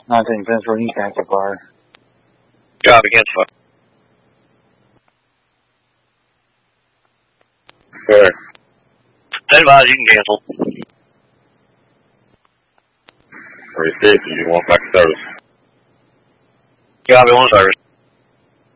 Not taking Central, you can cancel fire. Copy, cancel fire. Where? Advise, you can cancel. 36, you want back to service. Copy, 1 service.